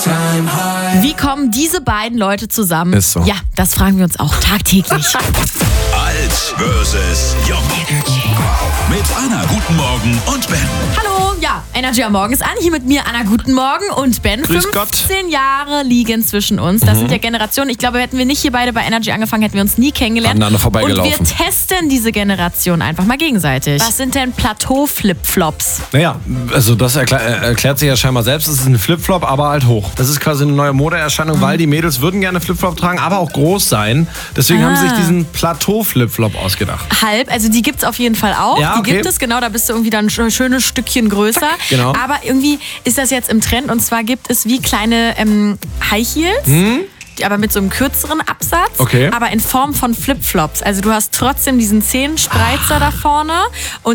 Wie kommen diese beiden Leute zusammen? Ist so. Ja, das fragen wir uns auch tagtäglich. Alt versus Jung. Mit Anna, guten Morgen und Ben. Hallo, ja, Energy am Morgen ist an. Hier mit mir Anna, guten Morgen und Ben. Grüß Gott. 15 Jahre liegen zwischen uns. Das sind ja Generationen. Ich glaube, hätten wir nicht hier beide bei Energy angefangen, hätten wir uns nie kennengelernt. Aneinander vorbeigelaufen. Und wir testen diese Generation einfach mal gegenseitig. Was sind denn Plateau-Flipflops? Naja, also das erklärt sich ja scheinbar selbst. Es ist ein Flipflop, aber halt hoch. Das ist quasi eine neue Modeerscheinung, weil die Mädels würden gerne Flipflop tragen, aber auch groß sein. Deswegen haben sie sich diesen Plateau-Flipflop ausgedacht. Halb, also die gibt's auf jeden Fall auch. Ja, Die okay. gibt es, genau, da bist du irgendwie dann ein schönes Stückchen größer. Genau. Aber irgendwie ist das jetzt im Trend und zwar gibt es wie kleine High Heels. Aber mit so einem kürzeren Absatz, Okay. aber in Form von Flipflops. Also du hast trotzdem diesen Zehenspreizer da vorne und